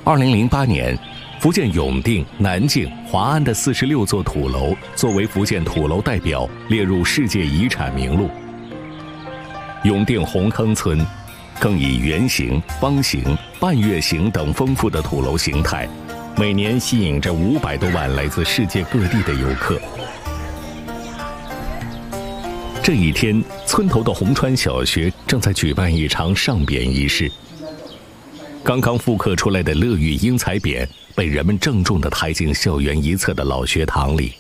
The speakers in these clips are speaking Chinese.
2008年，福建永定、南靖、华安的46座土楼作为福建土楼代表列入世界遗产名录。永定红坑村更以圆形、方形、半月形等丰富的土楼形态，每年吸引着500多万来自世界各地的游客。这一天，村头的红川小学正在举办一场上匾仪式。刚刚复刻出来的乐玉英才匾被人们郑重地抬进校园一侧的老学堂里。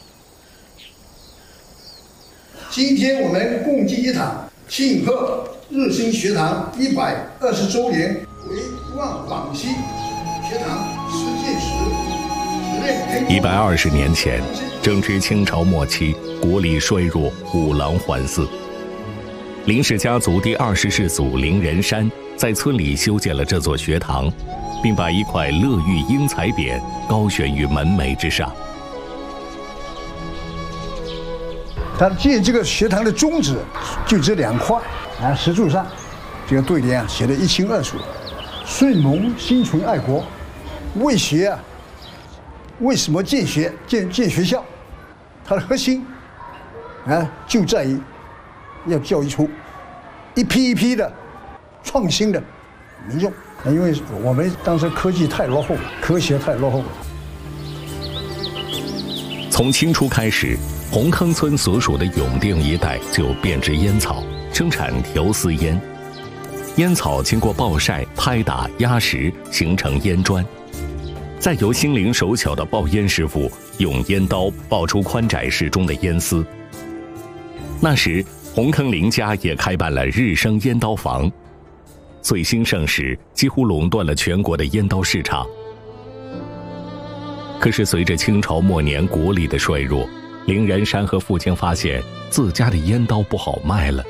今天我们共计一场庆贺日新学堂120周年，为望广西学堂实践时 120年前，正值清朝末期，国力衰弱，五郎环伺。林氏家族第20世祖林仁山在村里修建了这座学堂，并把一块乐玉英才匾高悬于门楣之上。 他建这个学堂的宗旨就这2块啊，石柱上这个对联啊写得一清二楚：顺蒙心存爱国，为学啊，为什么建学校？它的核心啊就在于要教育出一批一批的创新的民众，因为我们当时科技太落后了，科学太落后了。 从清初开始，红坑村所属的永定一带就变植烟草，生产条丝烟。烟草经过暴晒、拍打、压实，形成烟砖，再由心灵手巧的爆烟师傅用烟刀爆出宽窄适中的烟丝。那时，红坑林家也开办了日升烟刀房，最兴盛时几乎垄断了全国的烟刀市场。可是随着清朝末年国力的衰弱，林仁山和父亲发现自家的烟刀不好卖了。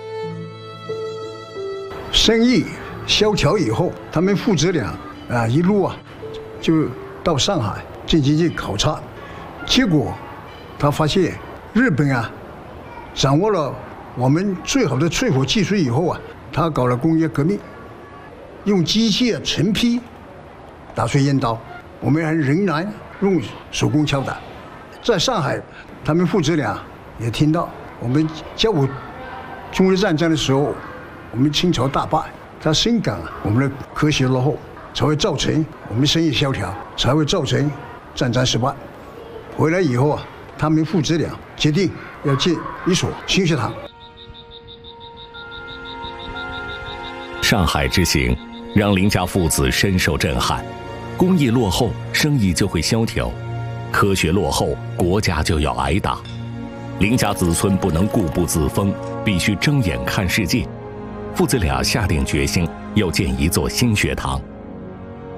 生意萧条以后，他们父子俩一路就到上海进行考察，结果他发现日本掌握了我们最好的淬火技术以后他搞了工业革命，用机械成批打出烟刀，我们还仍然用手工敲打。在上海，他们父子俩也听到我们甲午中日战争的时候，我们清朝大败，他深感我们的科学落后，才会造成我们生意萧条，才会造成战争失败。回来以后他们父子俩决定要建一所新学堂。 上海之行让林家父子深受震撼，工艺落后，生意就会萧条；科学落后，国家就要挨打。林家子孙不能固步自封，必须睁眼看世界。父子俩下定决心要建一座新学堂。